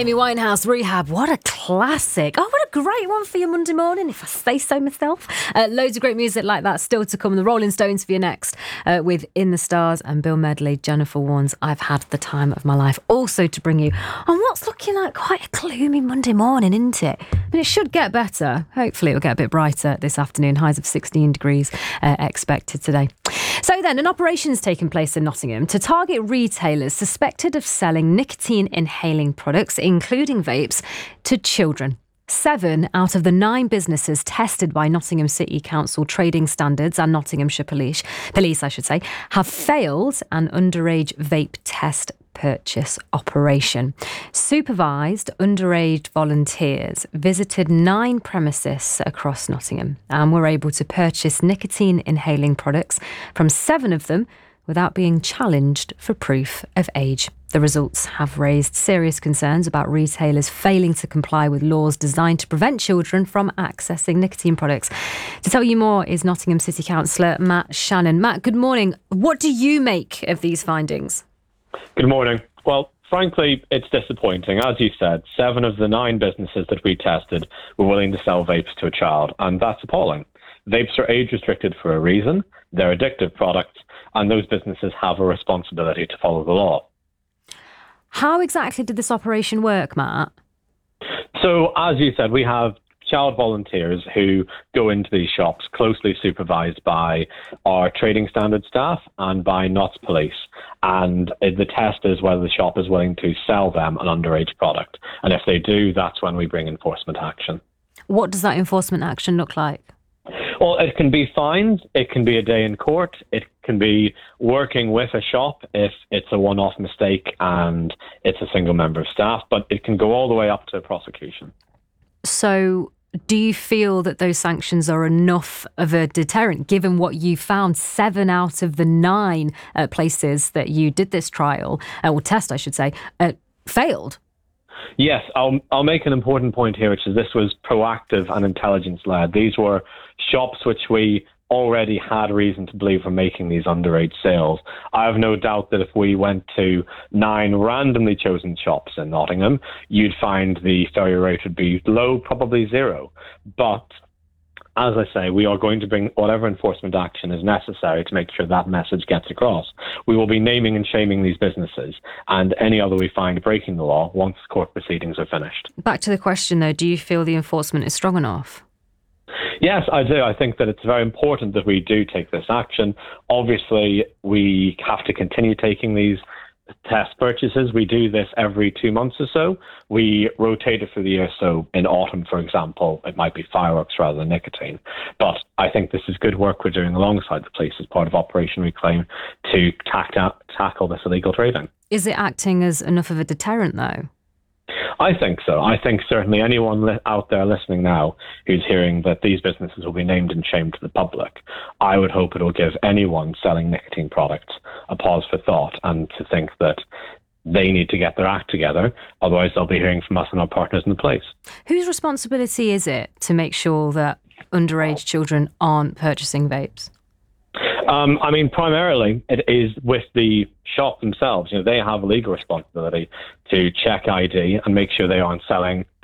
Amy Winehouse, Rehab. What a classic. Oh, what a great one for your Monday morning, if I say so myself. Loads of great music like that still to come. The Rolling Stones for you next with In the Stars, and Bill Medley, Jennifer Warnes, I've Had the Time of My Life. Also to bring you on what's looking like quite a gloomy Monday morning, isn't it? But it should get better. Hopefully it'll get a bit brighter this afternoon. Highs of 16 degrees expected today. So then, an operation's taken place in Nottingham to target retailers suspected of selling nicotine inhaling products, including vapes, to children. 7 out of the 9 businesses tested by Nottingham City Council Trading Standards and Nottinghamshire Police, have failed an underage vape test purchase operation. Supervised underage volunteers visited 9 premises across Nottingham and were able to purchase nicotine inhaling products from 7 of them without being challenged for proof of age. The results have raised serious concerns about retailers failing to comply with laws designed to prevent children from accessing nicotine products. To tell you more is Nottingham City Councillor Matt Shannon. Matt, good morning. What do you make of these findings? Good morning. Well, frankly, it's disappointing. As you said, 7 of the 9 businesses that we tested were willing to sell vapes to a child, and that's appalling. Vapes are age restricted for a reason. They're addictive products, and those businesses have a responsibility to follow the law. How exactly did this operation work, Matt? So, as you said, we have child volunteers who go into these shops, closely supervised by our trading standard staff and by Notts Police. And the test is whether the shop is willing to sell them an underage product. And if they do, that's when we bring enforcement action. What does that enforcement action look like? Well, it can be fines, it can be a day in court, it can be working with a shop if it's a one-off mistake and it's a single member of staff, but it can go all the way up to prosecution. So do you feel that those sanctions are enough of a deterrent, given what you found? 7 out of the 9 places that you did this trial, or test, I should say, failed? Yes, I'll make an important point here, which is this was proactive and intelligence-led. These were shops which we already had reason to believe were making these underage sales. I have no doubt that if we went to 9 randomly chosen shops in Nottingham, you'd find the failure rate would be low, probably 0. But as I say, we are going to bring whatever enforcement action is necessary to make sure that message gets across. We will be naming and shaming these businesses and any other we find breaking the law once court proceedings are finished. Back to the question, though, do you feel the enforcement is strong enough? Yes, I do. I think that it's very important that we do take this action. Obviously, we have to continue taking these test purchases. We do this every 2 months or so. We rotate it for the year. So in autumn, for example, it might be fireworks rather than nicotine. But I think this is good work we're doing alongside the police as part of Operation Reclaim to tackle this illegal trading. Is it acting as enough of a deterrent, though? I think so. I think certainly anyone out there listening now who's hearing that these businesses will be named and shamed to the public, I would hope it will give anyone selling nicotine products a pause for thought and to think that they need to get their act together. Otherwise, they'll be hearing from us and our partners in the police. Whose responsibility is it to make sure that underage children aren't purchasing vapes? Primarily it is with the shop themselves. They have a legal responsibility to check ID and make sure they aren't selling